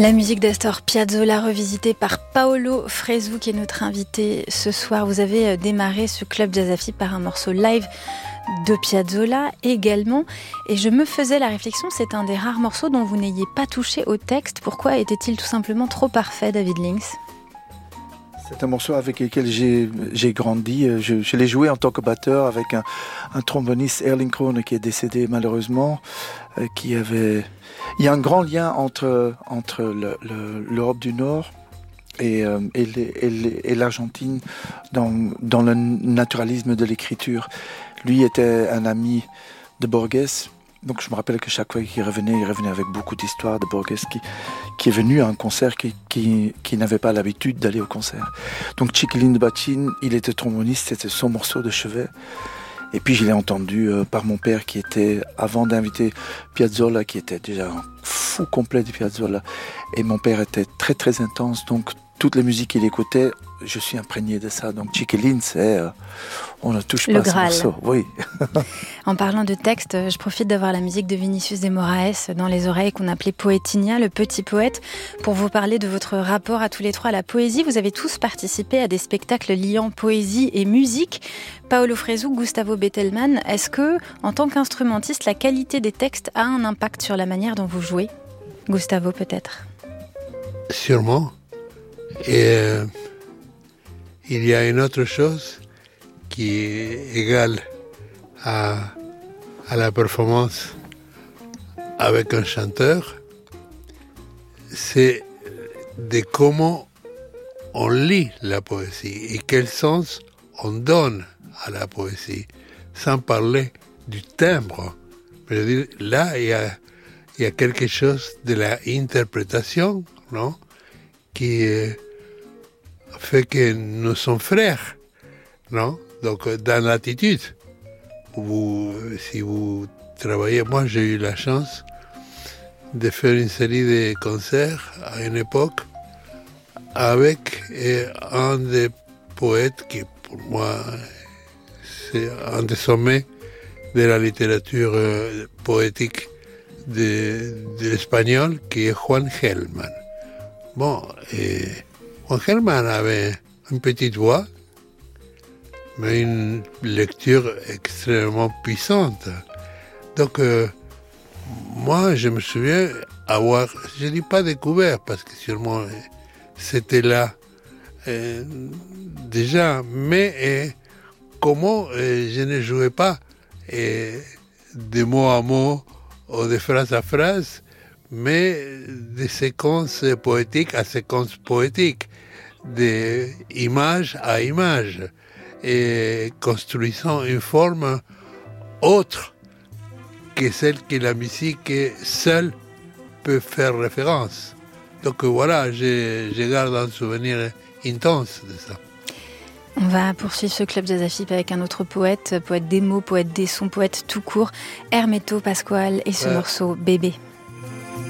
La musique d'Astor Piazzolla revisitée par Paolo Fresu qui est notre invité ce soir. Vous avez démarré ce club Jazz AFI par un morceau live de Piazzolla également. Et je me faisais la réflexion, c'est un des rares morceaux dont vous n'ayez pas touché au texte. Pourquoi était-il tout simplement trop parfait, David Links ? C'est un morceau avec lequel j'ai grandi. Je l'ai joué en tant que batteur avec un tromboniste, Erling Krone, qui est décédé malheureusement. Il y a un grand lien entre l'Europe du Nord et l'Argentine dans le naturalisme de l'écriture. Lui était un ami de Borges. Donc je me rappelle que chaque fois qu'il revenait, il revenait avec beaucoup d'histoires de Borges qui est venu à un concert qui n'avait pas l'habitude d'aller au concert. Donc Chiquilin de Bachin, il était tromboniste, c'était son morceau de chevet. Et puis je l'ai entendu par mon père qui était, avant d'inviter Piazzolla, qui était déjà un fou complet de Piazzolla. Et mon père était très très intense, donc toutes les musiques qu'il écoutait, je suis imprégné de ça. Donc Chiquilin, on ne touche pas à ce morceau. Oui. En parlant de texte, je profite d'avoir la musique de Vinicius de Moraes dans les oreilles qu'on appelait Poetinha, le petit poète, pour vous parler de votre rapport à tous les trois à la poésie. Vous avez tous participé à des spectacles liant poésie et musique. Paolo Fresu, Gustavo Bettelmann, est-ce que, en tant qu'instrumentiste, la qualité des textes a un impact sur la manière dont vous jouez ? Gustavo, peut-être. Sûrement. Et il y a une autre chose qui est égale à la performance avec un chanteur, c'est de comment on lit la poésie et quel sens on donne à la poésie, sans parler du timbre. Je veux dire, là, il y a quelque chose de la interprétation, non, qui fait que nous sommes frères, non? Donc, dans l'attitude, si vous travaillez, moi j'ai eu la chance de faire une série de concerts à une époque avec un des poètes qui, pour moi, c'est un des sommets de la littérature poétique de l'espagnol, qui est Juan Gelman. Bon, et Juan Gelman avait une petite voix, mais une lecture extrêmement puissante. Donc, moi, je me souviens avoir, je ne dis pas découvert, parce que sûrement c'était là déjà, mais comment je ne jouais pas de mot à mot ou de phrase à phrase, mais de séquences poétiques à séquences poétiques, d'image à image, et construisant une forme autre que celle que la musique seule peut faire référence. Donc voilà, je garde un souvenir intense de ça. On va poursuivre ce club Jazz AFI avec un autre poète des mots, poète des sons, poète tout court, Hermeto Pascoal et ce morceau Bébé.